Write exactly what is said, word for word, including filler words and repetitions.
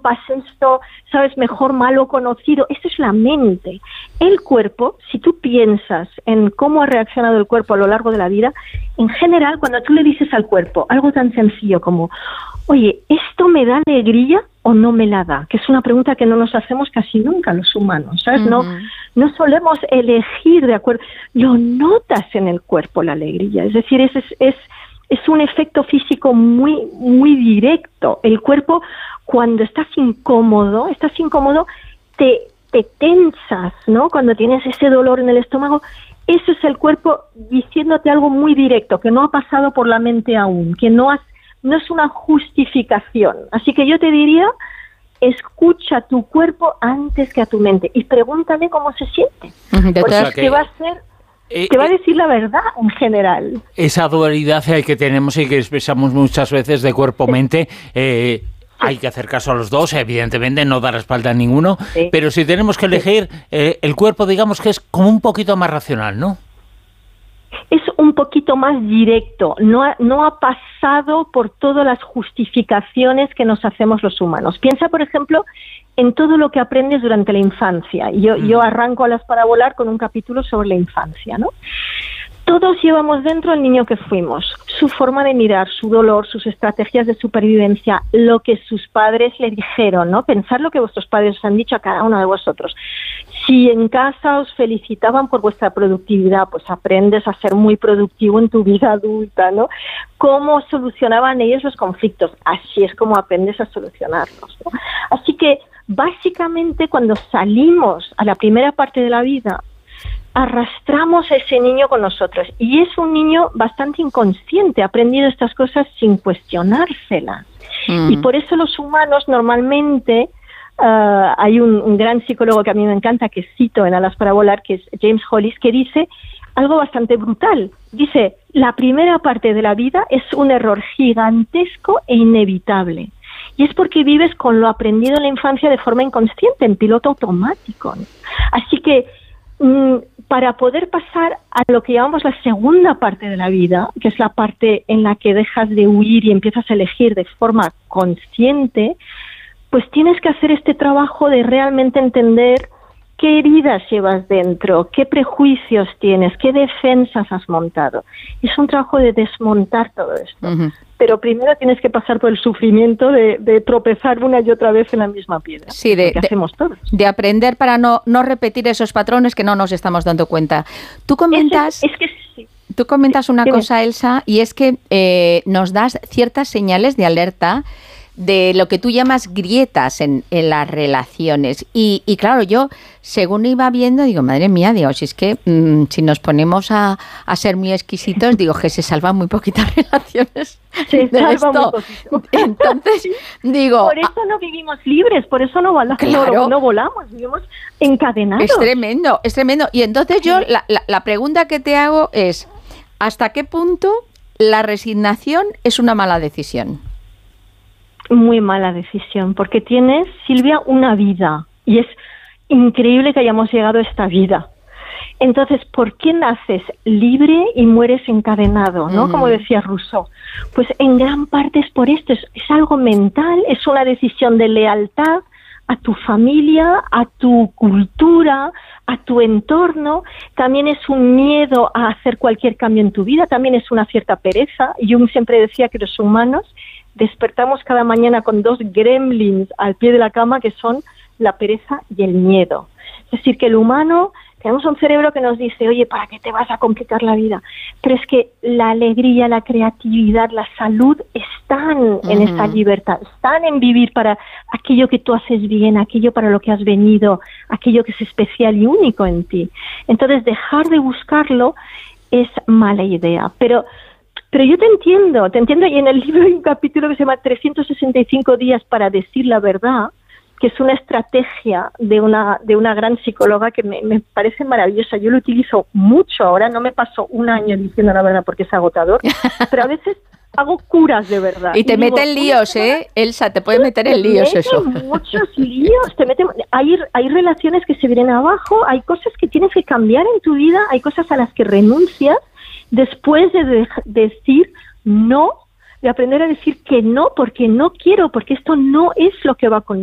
rompas esto, sabes, mejor malo conocido. Eso es la mente. El cuerpo, si tú piensas en cómo ha reaccionado el cuerpo a lo largo de la vida, en general, cuando tú le dices al cuerpo algo tan sencillo como, oye, ¿esto me da alegría o no me la da? Que es una pregunta que no nos hacemos casi nunca los humanos, ¿sabes? Uh-huh. No, no solemos elegir de acuerdo. Lo notas en el cuerpo la alegría. Es decir, es, es, es, es un efecto físico muy, muy directo. El cuerpo, cuando estás incómodo, estás incómodo, te, te tensas, ¿no? Cuando tienes ese dolor en el estómago, eso es el cuerpo diciéndote algo muy directo, que no ha pasado por la mente aún, que no has no es una justificación. Así que yo te diría, escucha a tu cuerpo antes que a tu mente y pregúntale cómo se siente. De Porque es que, te va a hacer, eh, te va a decir la verdad en general. Esa dualidad que tenemos y que expresamos muchas veces de cuerpo-mente, eh, sí. Hay que hacer caso a los dos, evidentemente, no dar la espalda a ninguno, sí. Pero si tenemos que elegir, eh, el cuerpo, digamos que es como un poquito más racional, ¿no? Es un poquito más directo, no ha, no ha pasado por todas las justificaciones que nos hacemos los humanos. Piensa, por ejemplo, en todo lo que aprendes durante la infancia. Yo, mm. yo arranco a las para volar con un capítulo sobre la infancia, ¿no? Todos llevamos dentro al niño que fuimos, su forma de mirar, su dolor, sus estrategias de supervivencia, lo que sus padres le dijeron, ¿no? Pensar lo que vuestros padres os han dicho a cada uno de vosotros. Si en casa os felicitaban por vuestra productividad, pues aprendes a ser muy productivo en tu vida adulta, ¿no? ¿Cómo solucionaban ellos los conflictos? Así es como aprendes a solucionarlos, ¿no? Así que, básicamente, cuando salimos a la primera parte de la vida, arrastramos a ese niño con nosotros. Y es un niño bastante inconsciente, ha aprendido estas cosas sin cuestionárselas. Mm. Y por eso los humanos normalmente... Uh, hay un, un gran psicólogo que a mí me encanta, que cito en Alas para volar, que es James Hollis, que dice algo bastante brutal. Dice, la primera parte de la vida es un error gigantesco e inevitable. Y es porque vives con lo aprendido en la infancia de forma inconsciente, en piloto automático, ¿no? Así que mm, para poder pasar a lo que llamamos la segunda parte de la vida, que es la parte en la que dejas de huir y empiezas a elegir de forma consciente, pues tienes que hacer este trabajo de realmente entender qué heridas llevas dentro, qué prejuicios tienes, qué defensas has montado. Es un trabajo de desmontar todo esto. Uh-huh. Pero primero tienes que pasar por el sufrimiento de, de tropezar una y otra vez en la misma piedra. Sí, de, que de, hacemos todos. De aprender para no, no repetir esos patrones que no nos estamos dando cuenta. Tú comentas... Es, es que sí. Tú comentas una sí, cosa, Elsa, y es que eh, nos das ciertas señales de alerta de lo que tú llamas grietas en, en las relaciones. Y, y claro, yo, según iba viendo, digo, madre mía, digo, si es que mmm, si nos ponemos a, a ser muy exquisitos, digo que se salvan muy poquitas relaciones. Se de salva esto. muy poquito. Entonces, digo... Por eso no vivimos libres, por eso no, volamos, claro, no, no volamos, vivimos encadenados. Es tremendo, es tremendo. Y entonces yo, la, la, la pregunta que te hago es, ¿hasta qué punto la resignación es una mala decisión? Muy mala decisión, porque tienes, Silvia, una vida, y es increíble que hayamos llegado a esta vida. Entonces, ¿por qué naces libre y mueres encadenado, no? Mm. Como decía Rousseau. Pues en gran parte es por esto, es, es algo mental, es una decisión de lealtad a tu familia, a tu cultura, a tu entorno. También es un miedo a hacer cualquier cambio en tu vida, también es una cierta pereza. Jung siempre decía que los humanos despertamos cada mañana con dos gremlins al pie de la cama, que son la pereza y el miedo. Es decir, que el humano, tenemos un cerebro que nos dice, oye, ¿para qué te vas a complicar la vida? Pero es que la alegría, la creatividad, la salud están uh-huh. en esta libertad, están en vivir para aquello que tú haces bien, aquello para lo que has venido, aquello que es especial y único en ti. Entonces, dejar de buscarlo es mala idea, pero... Pero yo te entiendo, te entiendo, y en el libro hay un capítulo que se llama trescientos sesenta y cinco días para decir la verdad, que es una estrategia de una de una gran psicóloga que me, me parece maravillosa. Yo lo utilizo mucho ahora, no me paso un año diciendo la verdad porque es agotador, pero a veces hago curas de verdad. Y te y mete en líos, ¿eh? Elsa, te puede meter en líos eso. Muchos líos, te meten, hay, hay relaciones que se vienen abajo, hay cosas que tienes que cambiar en tu vida, hay cosas a las que renuncias, después de, de decir no, de aprender a decir que no, porque no quiero, porque esto no es lo que va conmigo.